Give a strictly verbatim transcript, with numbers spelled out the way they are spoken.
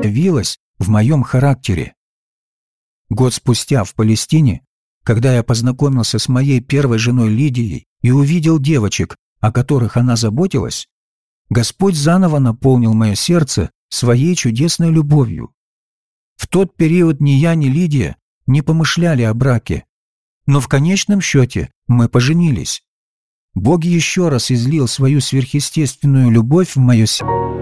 явилось в моем характере. Год спустя в Палестине, когда я познакомился с моей первой женой Лидией и увидел девочек, о которых она заботилась, Господь заново наполнил мое сердце своей чудесной любовью. В тот период ни я, ни Лидия не помышляли о браке, но в конечном счете мы поженились. Бог еще раз излил свою сверхъестественную любовь в мое сердце.